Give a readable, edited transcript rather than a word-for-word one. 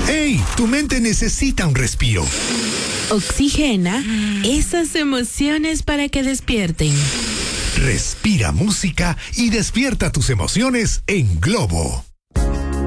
¡Ey! Tu mente necesita un respiro. Oxigena esas emociones para que despierten. Respira música y despierta tus emociones en Globo.